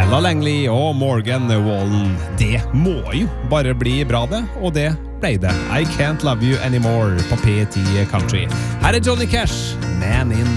Ella Langley og Morgan Wallen. Det må jo bare bli bra det, og det ble det. I Can't Love You Anymore på P10 Country. Her er Johnny Cash, Man in